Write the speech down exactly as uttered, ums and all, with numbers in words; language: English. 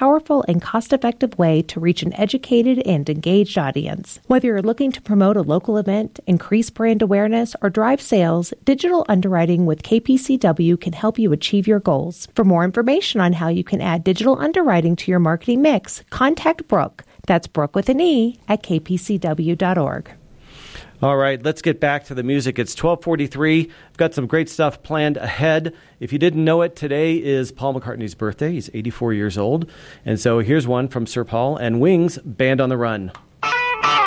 powerful and cost-effective way to reach an educated and engaged audience. Whether you're looking to promote a local event, increase brand awareness, or drive sales, digital underwriting with K P C W can help you achieve your goals. For more information on how you can add digital underwriting to your marketing mix, contact Brooke. That's Brooke with an E at k p c w dot org. All right, let's get back to the music. It's twelve forty-three. I've got some great stuff planned ahead. If you didn't know it, today is Paul McCartney's birthday. He's eighty-four years old. And so here's one from Sir Paul and Wings, Band on the Run.